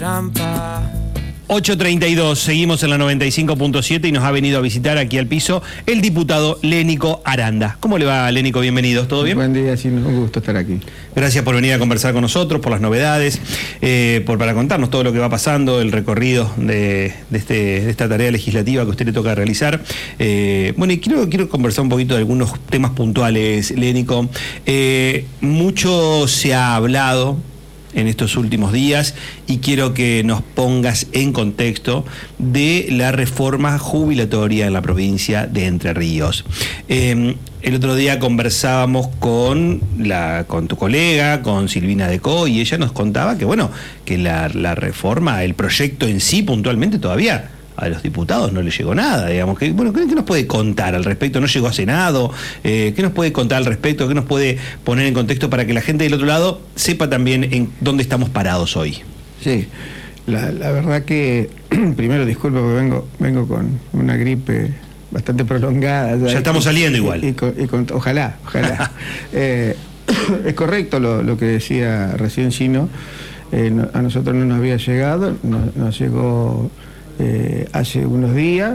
trampa. 8:32, seguimos en la 95.7 y nos ha venido a visitar aquí al piso el diputado Lénico Aranda. ¿Cómo le va, Lénico? Bienvenido, ¿todo bien? Buen día, sí, un gusto estar aquí. Gracias por venir a conversar con nosotros, por las novedades, para contarnos todo lo que va pasando, el recorrido de esta tarea legislativa que a usted le toca realizar. Bueno, y quiero conversar un poquito de algunos temas puntuales, Lénico. Mucho se ha hablado en estos últimos días y quiero que nos pongas en contexto de la reforma jubilatoria en la provincia de Entre Ríos. El otro día conversábamos con tu colega, con Silvina Decó, y ella nos contaba que bueno, que la reforma, el proyecto en sí puntualmente todavía a los diputados no les llegó nada, digamos. ¿Qué nos puede contar al respecto? ¿No llegó a Senado? ¿Qué nos puede contar al respecto? ¿Qué nos puede poner en contexto para que la gente del otro lado sepa también en dónde estamos parados hoy? Sí, la verdad que, primero disculpa porque vengo con una gripe bastante prolongada. Ya estamos saliendo igual. Ojalá. Es correcto lo que decía recién Gino. A nosotros no nos había llegado, nos llegó hace unos días,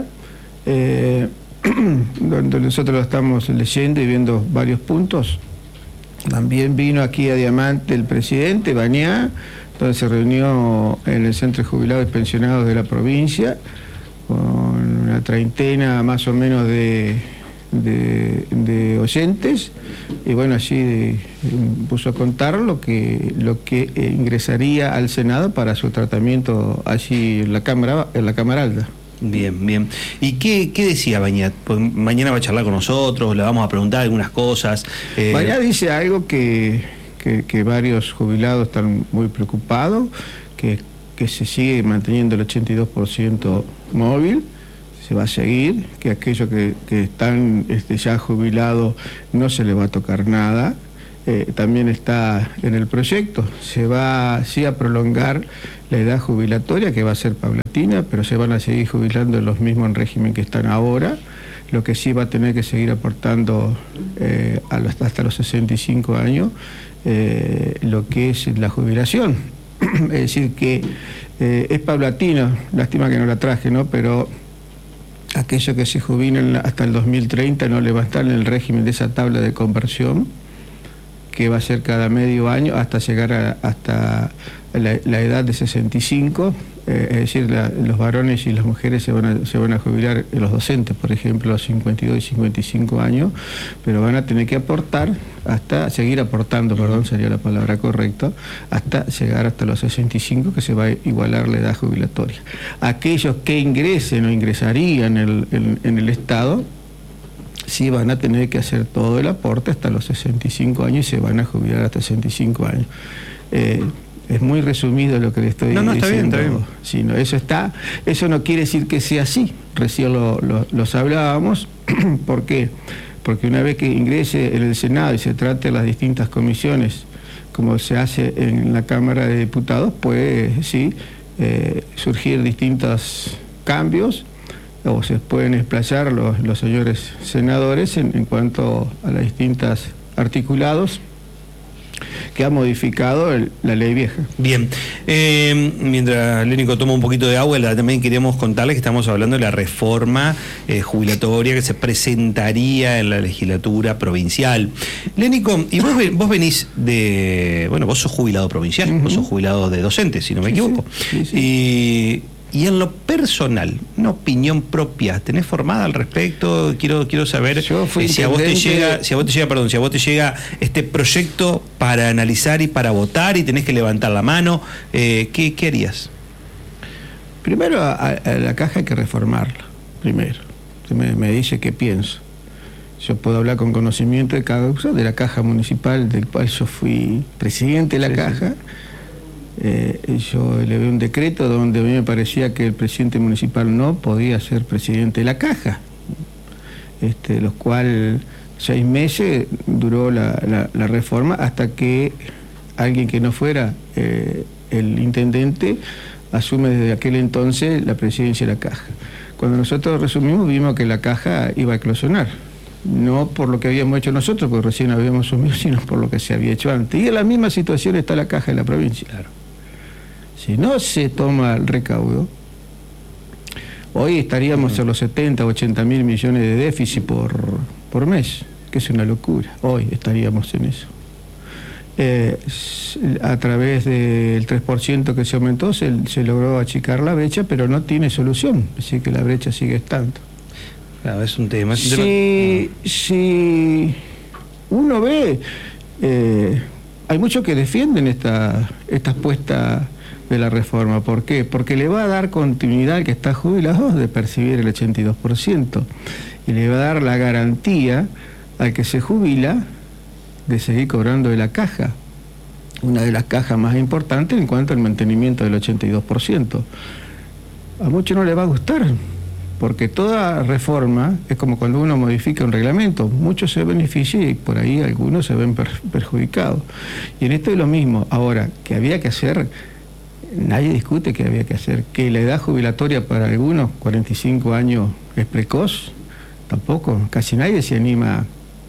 donde nosotros lo estamos leyendo y viendo varios puntos. También vino aquí a Diamante el presidente, Bañá, donde se reunió en el Centro de Jubilados y Pensionados de la provincia, con una treintena más o menos de oyentes, y bueno, allí puso a contar lo que ingresaría al Senado para su tratamiento allí en la Cámara Alta. Bien. ¿Y qué decía Bañat? Pues mañana va a charlar con nosotros, le vamos a preguntar algunas cosas. Bañat dice algo que varios jubilados están muy preocupados, que se sigue manteniendo el 82% móvil, se va a seguir, que aquellos que están ya jubilados no se les va a tocar nada. También está en el proyecto, se va sí a prolongar la edad jubilatoria, que va a ser paulatina, pero se van a seguir jubilando los mismos en régimen que están ahora. Lo que sí va a tener que seguir aportando hasta los 65 años, lo que es la jubilación. Es decir, que es paulatino, lástima que no la traje, ¿no? Pero aquellos que se jubilen hasta el 2030 no le va a estar en el régimen de esa tabla de conversión, que va a ser cada medio año hasta llegar hasta la edad de 65, es decir, los varones y las mujeres se van a jubilar, los docentes, por ejemplo, a los 52 y 55 años, pero van a tener que seguir aportando, sería la palabra correcta, hasta llegar hasta los 65, que se va a igualar la edad jubilatoria. Aquellos que ingresen o ingresarían en el Estado, sí van a tener que hacer todo el aporte hasta los 65 años y se van a jubilar hasta 65 años. Es muy resumido lo que le estoy diciendo. Está bien. Sí, no, eso no quiere decir que sea así. Recién los hablábamos. ¿Por qué? Porque una vez que ingrese en el Senado y se trate las distintas comisiones, como se hace en la Cámara de Diputados, puede surgir distintos cambios, o se pueden explayar los señores senadores en cuanto a los distintos articulados que ha modificado la ley vieja. Bien, mientras Lénico toma un poquito de agua, también queremos contarles que estamos hablando de la reforma jubilatoria que se presentaría en la legislatura provincial. Lénico, y vos venís vos sos jubilado provincial, vos sos jubilado de docente, si no me equivoco. Sí. Y en lo personal, una opinión propia, ¿tenés formada al respecto? Quiero saber si a vos te llega este proyecto para analizar y para votar y tenés que levantar la mano, ¿qué harías? Primero a la caja hay que reformarla, primero. Usted me dice qué pienso. Yo puedo hablar con conocimiento de cada cosa de la caja municipal, del cual yo fui presidente de la caja. Yo le vi un decreto donde a mí me parecía que el presidente municipal no podía ser presidente de la caja, los cuales 6 meses duró la reforma hasta que alguien que no fuera el intendente asume desde aquel entonces la presidencia de la caja. Cuando nosotros resumimos vimos que la caja iba a eclosionar. No por lo que habíamos hecho nosotros, porque recién habíamos asumido, sino por lo que se había hecho antes. Y en la misma situación está la caja de la provincia. Claro. Si no se toma el recaudo, hoy estaríamos en los 70, 80 mil millones de déficit por mes, que es una locura. Hoy estaríamos en eso. A través del 3% que se aumentó, se logró achicar la brecha, pero no tiene solución, así que la brecha sigue estando. Claro, es un tema. Si uno ve, hay muchos que defienden esta apuesta de la reforma. ¿Por qué? Porque le va a dar continuidad al que está jubilado de percibir el 82% y le va a dar la garantía al que se jubila de seguir cobrando de la caja, una de las cajas más importantes en cuanto al mantenimiento del 82%. A muchos no les va a gustar, porque toda reforma es como cuando uno modifica un reglamento, muchos se benefician y por ahí algunos se ven perjudicados. Y en esto es lo mismo. Ahora, que había que hacer, nadie discute que había que hacer, que la edad jubilatoria para algunos, 45 años, es precoz, tampoco, casi nadie se anima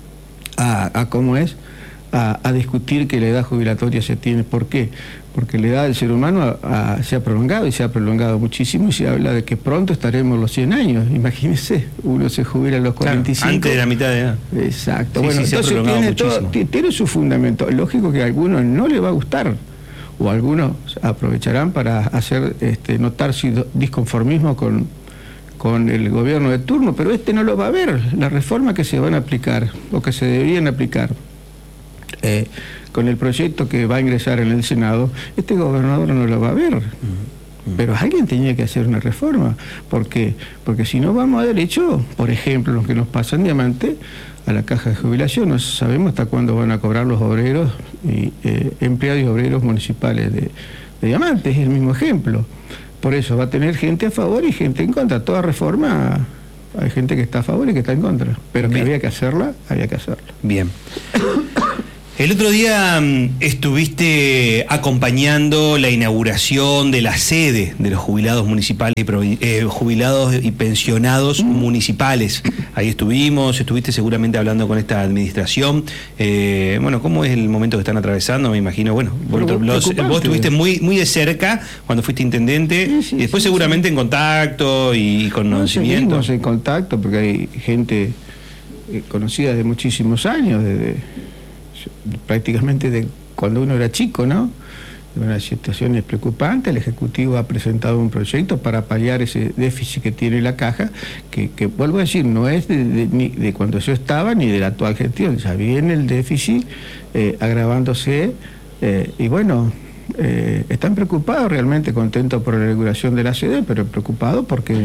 a discutir que la edad jubilatoria se tiene. ¿Por qué? Porque la edad del ser humano se ha prolongado y se ha prolongado muchísimo y se habla de que pronto estaremos los 100 años. Imagínense, uno se jubila a los 45. Claro, antes de la mitad de edad. Exacto. Sí, bueno, sí, entonces tiene su fundamento. Lógico que a algunos no le va a gustar, o algunos aprovecharán para hacer notar su disconformismo con el gobierno de turno, pero no lo va a ver. Las reformas que se van a aplicar o que se deberían aplicar con el proyecto que va a ingresar en el Senado, este gobernador no lo va a ver. Pero alguien tenía que hacer una reforma. ¿Por qué? Porque si no vamos a derecho, por ejemplo, los que nos pasan Diamante, a la caja de jubilación. No sabemos hasta cuándo van a cobrar los obreros y empleados y obreros municipales de Diamante, es el mismo ejemplo. Por eso va a tener gente a favor y gente en contra. Toda reforma hay gente que está a favor y que está en contra. Pero que había que hacerla, había que hacerla. Bien. El otro día estuviste acompañando la inauguración de la sede de los jubilados municipales y jubilados y pensionados municipales. Ahí estuviste seguramente hablando con esta administración. Bueno, ¿cómo es el momento que están atravesando? Me imagino, bueno, vos estuviste muy de cerca cuando fuiste intendente, y después seguramente en contacto y conocimiento. Seguimos en contacto porque hay gente conocida de muchísimos años, prácticamente de cuando uno era chico, ¿no? Una situación es preocupante. El Ejecutivo ha presentado un proyecto para paliar ese déficit que tiene la caja, que vuelvo a decir, no es ni de cuando yo estaba ni de la actual gestión. Ya viene el déficit agravándose y bueno, están preocupados, realmente contentos por la inauguración de la sede, pero preocupados porque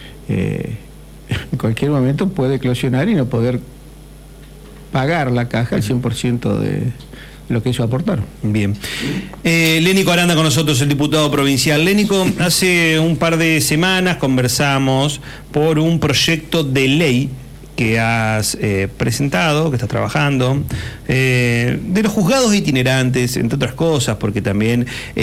en cualquier momento puede eclosionar y no poder pagar la caja al 100% de lo que hizo aportar. Bien. Lénico Aranda con nosotros, el diputado provincial. Lénico, hace un par de semanas conversamos por un proyecto de ley que has presentado, que estás trabajando, de los juzgados itinerantes, entre otras cosas, porque también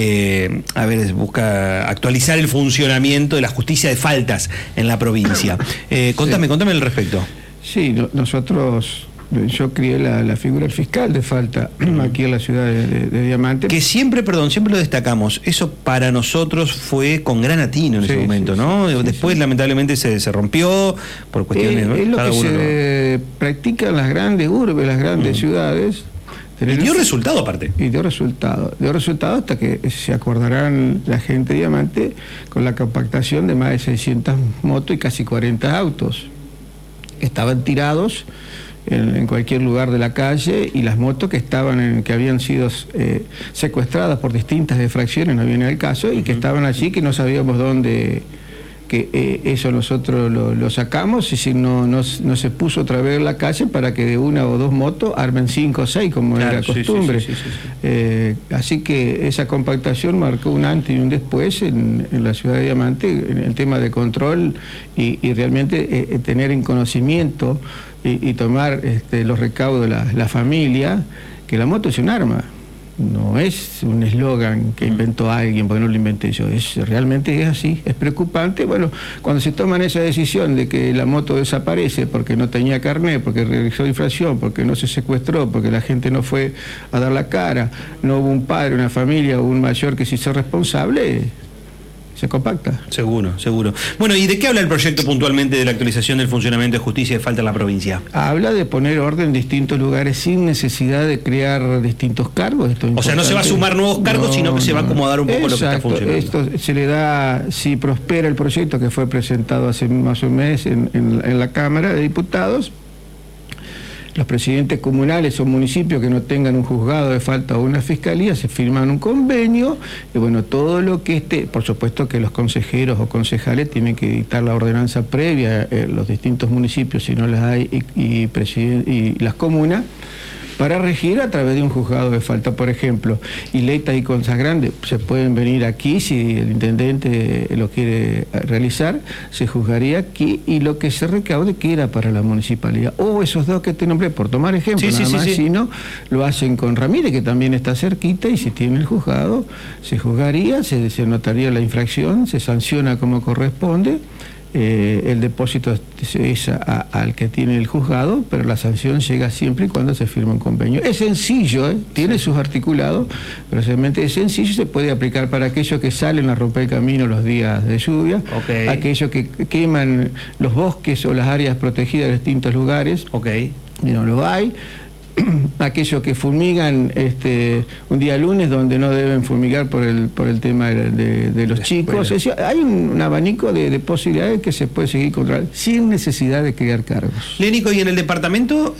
busca actualizar el funcionamiento de la justicia de faltas en la provincia. Contame al respecto. Sí, yo crié la figura del fiscal de falta aquí en la ciudad de Diamante. Que siempre lo destacamos, eso para nosotros fue con gran atino en ese momento, ¿no? Después lamentablemente se rompió por cuestiones... Es lo que se practica en las grandes urbes, las grandes ciudades. Y dio resultado aparte. Y dio resultado hasta que se acordarán la gente de Diamante con la compactación de más de 600 motos y casi 40 autos. Estaban tirados en cualquier lugar de la calle, y las motos que habían sido secuestradas por distintas infracciones, no viene al caso, y que estaban allí, que no sabíamos dónde, que eso nosotros lo sacamos, y si no se puso otra vez en la calle para que de una o dos motos armen 5 o 6, como era costumbre. Sí. Así que esa compactación marcó un antes y un después en la ciudad de Diamante, en el tema de control y realmente tener en conocimiento y tomar los recaudos de la familia, que la moto es un arma. no es un eslogan que inventó alguien, porque no lo inventé yo, realmente es así, es preocupante. Bueno, cuando se toman esa decisión de que la moto desaparece porque no tenía carnet, porque realizó infracción, porque no se secuestró, porque la gente no fue a dar la cara, no hubo un padre, una familia o un mayor que se hizo responsable, se compacta. Seguro, seguro. Bueno, ¿y de qué habla el proyecto puntualmente de la actualización del funcionamiento de justicia y falta en la provincia? Habla de poner orden en distintos lugares sin necesidad de crear distintos cargos. O sea, no se va a sumar nuevos cargos, sino que se va a acomodar un poco lo que está funcionando. Esto se le da, si prospera el proyecto que fue presentado hace más de un mes en la Cámara de Diputados. Los presidentes comunales o municipios que no tengan un juzgado de falta o una fiscalía se firman un convenio y bueno, todo lo que por supuesto que los consejeros o concejales tienen que dictar la ordenanza previa en los distintos municipios si no las hay y las comunas para regir a través de un juzgado de falta, por ejemplo. Iletas y Cosas Grandes se pueden venir aquí si el intendente lo quiere realizar, se juzgaría aquí y lo que se recaude queda para la municipalidad. O esos dos que te nombré, por tomar ejemplo, si no, lo hacen con Ramírez, que también está cerquita, y si tiene el juzgado, se juzgaría, se notaría la infracción, se sanciona como corresponde. El depósito es al que tiene el juzgado, pero la sanción llega siempre y cuando se firma un convenio. Es sencillo, tiene sus articulados, pero realmente es sencillo y se puede aplicar para aquellos que salen a romper el camino los días de lluvia, aquellos que queman los bosques o las áreas protegidas de distintos lugares, y no lo hay. Aquellos que fumigan un día lunes donde no deben fumigar por el tema de los chicos. Es decir, hay un abanico de posibilidades que se puede seguir controlando sin necesidad de crear cargos. Lénico, y en el departamento,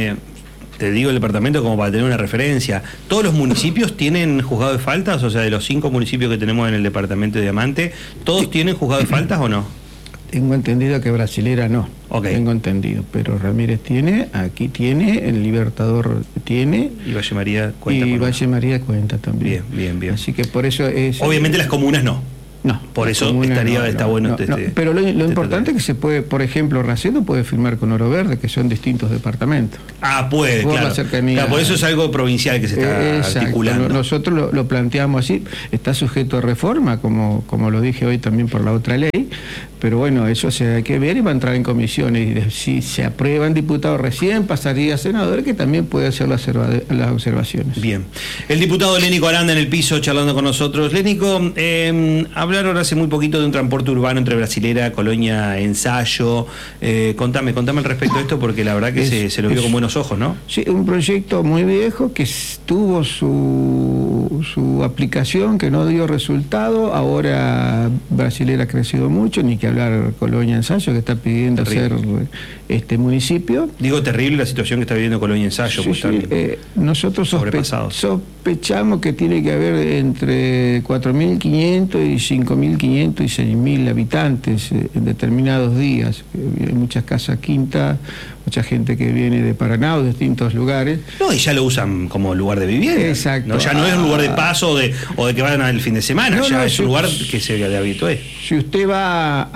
te digo el departamento como para tener una referencia, ¿todos los municipios tienen juzgado de faltas? O sea, de los 5 municipios que tenemos en el departamento de Diamante, ¿todos tienen juzgado de faltas o no? Tengo entendido que Brasilera no. Tengo entendido, pero Ramírez tiene, aquí tiene, el Libertador tiene. Y Valle María cuenta. Y Valle María cuenta también. Bien. Así que por eso es... Obviamente las comunas no. No. Por eso está bueno. Pero lo importante es que se puede, por ejemplo, Racedo puede firmar con Oro Verde, que son distintos departamentos. Puede, claro. Por eso es algo provincial que se está articulando. Nosotros lo planteamos así, está sujeto a reforma, como lo dije hoy también por la otra ley, pero bueno, eso se hay que ver y va a entrar en comisiones. Y si se aprueban diputados recién, pasaría a senador, que también puede hacer las observaciones. Bien. El diputado Lénico Aranda en el piso charlando con nosotros. Lénico, hablaron hace muy poquito de un transporte urbano entre Brasilera, Colonia, Ensayo. Contame al respecto de esto, porque la verdad que se lo vio con buenos ojos, ¿no? Sí, un proyecto muy viejo que tuvo su aplicación, que no dio resultado. Ahora Brasilera ha crecido mucho, ni que hablar Colonia, Ensayo, que está pidiendo ser municipio. Digo, terrible la situación que está viviendo Colonia, Ensayo. Nosotros sospechamos que tiene que haber entre 4.500 y 5.500 y 6.000 habitantes en determinados días. Hay muchas casas quintas, mucha gente que viene de Paraná o de distintos lugares. No, y ya lo usan como lugar de vivienda. Exacto. ¿No? Ya no es un lugar de paso o de que vayan al fin de semana, es un lugar que se habitué. Si usted va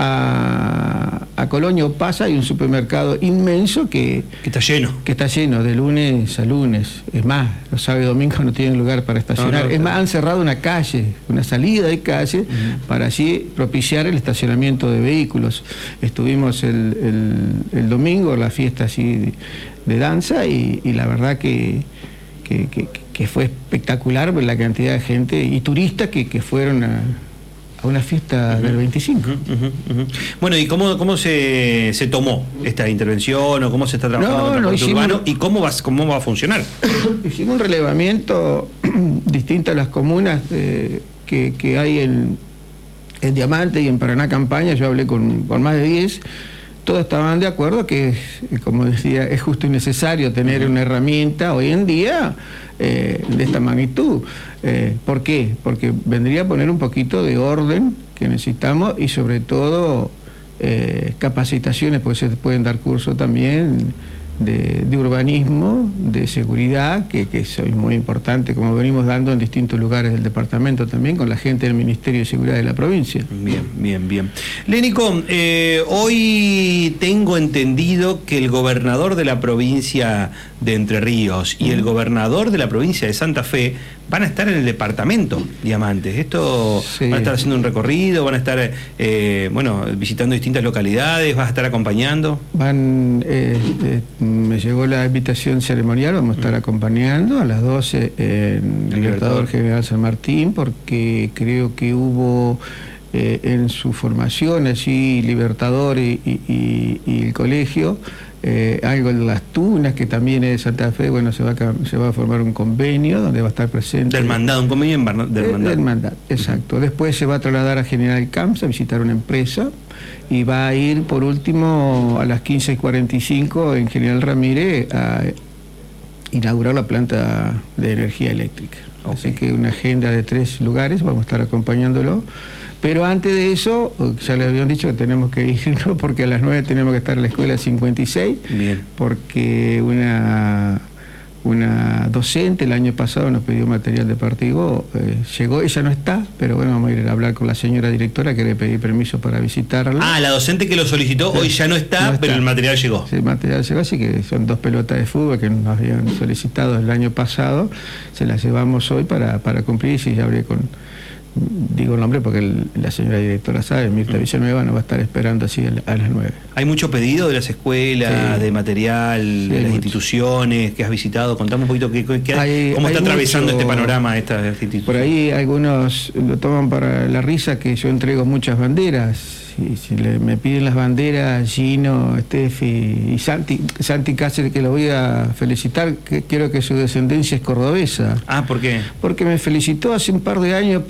a Colonia o pasa, hay un supermercado inmenso que está lleno. Que está lleno de lunes a lunes. Es más, los sábados y domingos no tienen lugar para estacionar. Es más, han cerrado una calle, una salida de calle, para así propiciar el estacionamiento de vehículos. Estuvimos el domingo, la fiesta así de danza, y la verdad que fue espectacular la cantidad de gente y turistas que fueron a una fiesta del 25. Bueno, ¿y cómo se tomó esta intervención o cómo se está trabajando en el transporte urbano y cómo va a funcionar? Hicimos un relevamiento distinto a las comunas que hay en Diamante y en Paraná Campaña. Yo hablé con más de 10. Todos estaban de acuerdo que, como decía, es justo y necesario tener una herramienta hoy en día de esta magnitud. ¿Por qué? Porque vendría a poner un poquito de orden que necesitamos y sobre todo capacitaciones, porque se pueden dar cursos también de urbanismo, de seguridad, que es muy importante, como venimos dando en distintos lugares del departamento también, con la gente del Ministerio de Seguridad de la provincia. Bien. Lénico, hoy tengo entendido que el gobernador de la provincia de Entre Ríos y el gobernador de la provincia de Santa Fe van a estar en el departamento Diamantes. Esto Sí. van a estar haciendo un recorrido, van a estar visitando distintas localidades, vas a estar acompañando. Me llegó la invitación ceremonial, vamos a estar acompañando a las 12 en Libertador General San Martín, porque creo que hubo en su formación allí Libertador y el colegio, algo de las Tunas, que también es de Santa Fe. Bueno, se va a formar un convenio donde va a estar presente. Del mandado, un convenio del mandado, exacto. Después se va a trasladar a General Camps a visitar una empresa y va a ir por último a las 15:45 en General Ramírez a inaugurar la planta de energía eléctrica. Okay. Así que una agenda de 3 lugares, vamos a estar acompañándolo. Pero antes de eso, ya le habían dicho que tenemos que irnos porque a las 9 tenemos que estar en la escuela 56. Bien. Porque una docente el año pasado nos pidió material de partido, llegó, ella no está, pero bueno, vamos a ir a hablar con la señora directora que le pedí permiso para visitarla. Ah, la docente que lo solicitó hoy ya no está, pero el material llegó. Sí, el material llegó, así que son 2 pelotas de fútbol que nos habían solicitado el año pasado, se las llevamos hoy para cumplir. Y ya hablé digo el nombre porque la señora directora sabe, Mirta Villanueva nos va a estar esperando así a las 9. ¿Hay mucho pedido de las escuelas, de material, sí, de las mucho. instituciones que has visitado? Contame un poquito cómo está atravesando este panorama esta institución. Por ahí algunos lo toman para la risa que yo entrego muchas banderas. Si me piden las banderas, Gino, Steffi y Santi Cáceres, que lo voy a felicitar, que quiero que su descendencia es cordobesa. Ah, ¿por qué? Porque me felicitó hace un par de años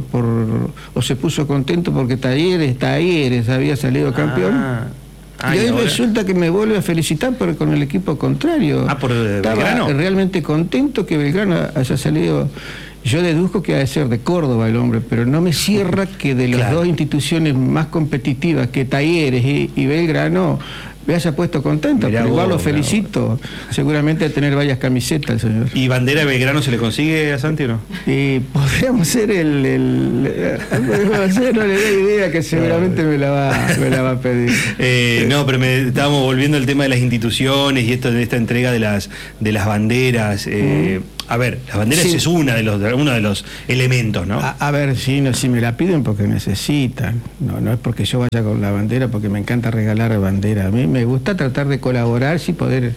o se puso contento porque Talleres había salido campeón. Y hoy resulta que me vuelve a felicitar pero con el equipo contrario. Ah, por Estaba Belgrano. realmente contento que Belgrano haya salido. Yo deduzco que ha de ser de Córdoba el hombre, pero no me cierra que de las dos instituciones más competitivas, que Talleres y Belgrano, me haya pupuesto contento. Pero igual lo felicito. Seguramente a tener varias camisetas el señor. ¿Y bandera de Belgrano se le consigue a Santi o no? Podríamos ser no le doy idea que seguramente me la va a pedir. No, pero estábamos volviendo al tema de las instituciones y de esta entrega de las banderas. A ver, las banderas Sí. es uno de los elementos, ¿no? A ver, si me la piden porque necesitan. No es porque yo vaya con la bandera, porque me encanta regalar bandera. A mí me gusta tratar de colaborar, sí, poder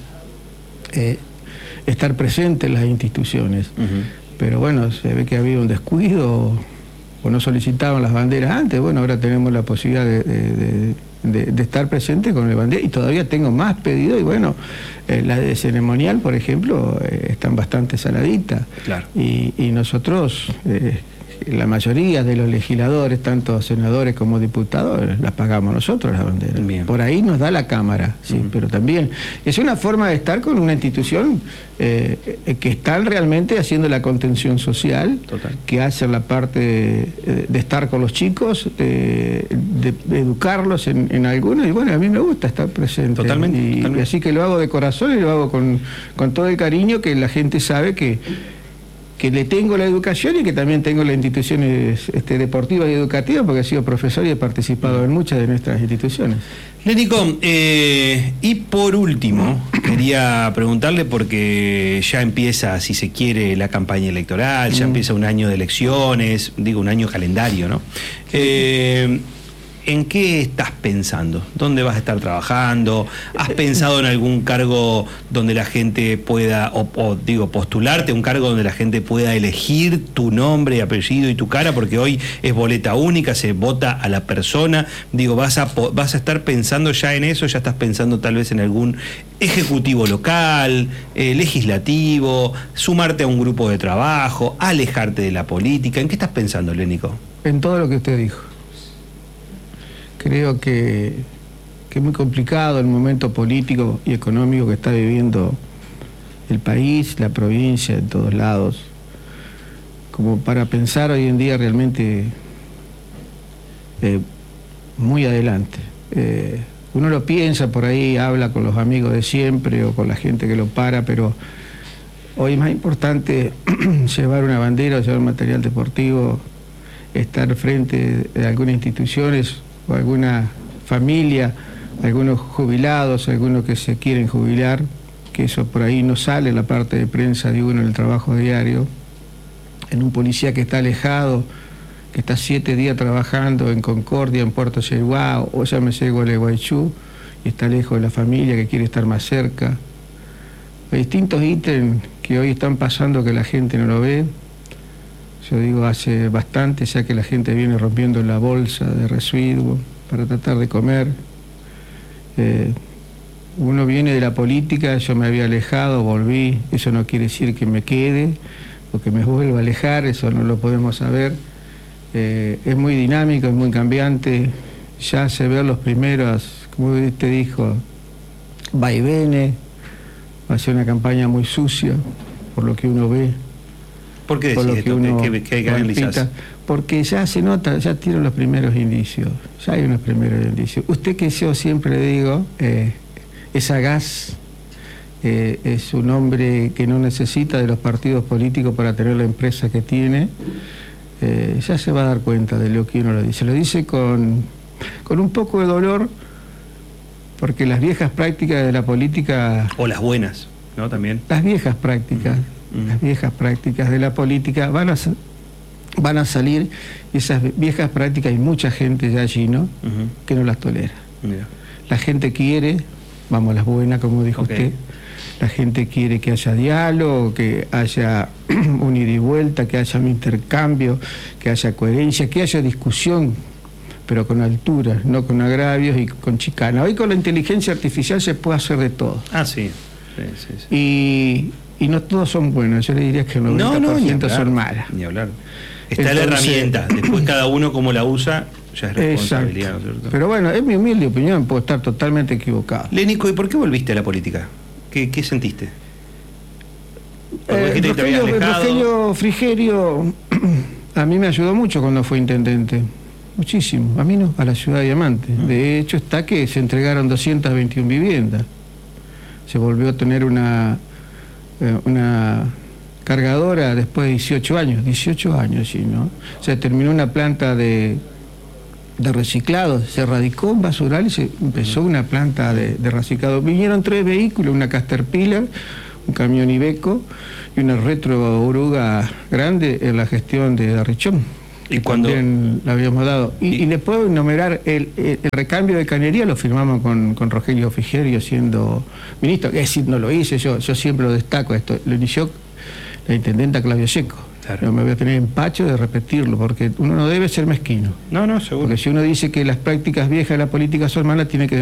estar presente en las instituciones. Pero bueno, se ve que había un descuido o no solicitaban las banderas antes. Bueno, ahora tenemos la posibilidad de estar presente con el bandera y todavía tengo más pedidos. Y bueno, las de ceremonial, por ejemplo, están bastante saladitas. Claro. Y nosotros, la mayoría de los legisladores, tanto senadores como diputados, las pagamos nosotros las banderas. Bien. Por ahí nos da la Cámara, sí, pero también es una forma de estar con una institución que están realmente haciendo la contención social. Total. Que hacen la parte de estar con los chicos, de educarlos en algunos, y bueno, a mí me gusta estar presente. Totalmente. Y así que lo hago de corazón y lo hago con todo el cariño que la gente sabe que le tengo la educación y que también tengo las instituciones deportivas y educativas, porque he sido profesor y he participado en muchas de nuestras instituciones. Lénico, y por último, quería preguntarle, porque ya empieza, si se quiere, la campaña electoral, ya empieza un año de elecciones, digo, un año calendario, ¿no? ¿En qué estás pensando? ¿Dónde vas a estar trabajando? ¿Has pensado en algún cargo donde la gente pueda, postularte a un cargo donde la gente pueda elegir tu nombre, apellido y tu cara? Porque hoy es boleta única, se vota a la persona. Digo, ¿vas a estar pensando ya en eso? ¿Ya estás pensando tal vez en algún ejecutivo local, legislativo, sumarte a un grupo de trabajo, alejarte de la política? ¿En qué estás pensando, Lénico? En todo lo que usted dijo. Creo que es muy complicado el momento político y económico que está viviendo el país, la provincia, en todos lados, como para pensar hoy en día realmente muy adelante. Uno lo piensa por ahí, habla con los amigos de siempre o con la gente que lo para, pero hoy es más importante llevar una bandera o llevar material deportivo, estar frente de algunas instituciones o alguna familia, algunos jubilados, algunos que se quieren jubilar, que eso por ahí no sale en la parte de prensa de uno en el trabajo diario, en un policía que está alejado, que está 7 días trabajando en Concordia, en Puerto Yeguá, o llámese Gualeguaychú, y está lejos de la familia, que quiere estar más cerca. Hay distintos ítems que hoy están pasando que la gente no lo ve. Yo digo, hace bastante ya que la gente viene rompiendo la bolsa de residuos para tratar de comer. Uno viene de la política, yo me había alejado, volví, eso no quiere decir que me quede o que me vuelva a alejar, eso no lo podemos saber. Es muy dinámico, es muy cambiante, ya se ven los primeros, como usted dijo, vaivenes, va a ser una campaña muy sucia, por lo que uno ve. ¿Por qué decís esto? ¿Qué hay que analizar? Porque ya se nota, ya tienen los primeros indicios, ya hay unos primeros indicios. Usted, que yo siempre le digo, es sagaz, es un hombre que no necesita de los partidos políticos para tener la empresa que tiene, ya se va a dar cuenta de lo que uno le dice. Lo dice con un poco de dolor, porque las viejas prácticas de la política... O las buenas, ¿no? También. Las viejas prácticas, las viejas prácticas de la política van a salir, y esas viejas prácticas hay mucha gente ya allí, ¿no? Que no las tolera. Mira. La gente quiere, vamos a las buenas, como dijo usted, la gente quiere que haya diálogo, que haya un ida y vuelta, que haya un intercambio, que haya coherencia, que haya discusión, pero con altura, no con agravios y con chicana. Hoy con la inteligencia artificial se puede hacer de todo. Ah, sí. Sí. Y no todos son buenos, yo le diría que el 90% son malas. Ni hablar. Está la herramienta, después cada uno como la usa, ya es responsabilidad, ¿no es cierto? Pero bueno, es mi humilde opinión, puedo estar totalmente equivocado. Lénico, ¿y por qué volviste a la política? ¿Qué sentiste? Rogelio Frigerio a mí me ayudó mucho cuando fue intendente, muchísimo, a mí no, a la ciudad de Diamante. De hecho está que se entregaron 221 viviendas, se volvió a tener una cargadora después de 18 años, sí, ¿no? Se terminó una planta de reciclado, se radicó un basural y se empezó una planta de reciclado. Vinieron 3 vehículos, una Caterpillar, un camión Iveco y una Retro Oruga grande en la gestión de Darrichón. Y cuando también la habíamos dado. Y le puedo enumerar el recambio de cañería, lo firmamos con Rogelio Frigerio siendo ministro. Es decir, no lo hice yo siempre lo destaco esto. Lo inició la intendenta Claudio Seco. Claro. No me voy a tener empacho de repetirlo, porque uno no debe ser mezquino. No, seguro. Porque si uno dice que las prácticas viejas de la política son malas, tiene que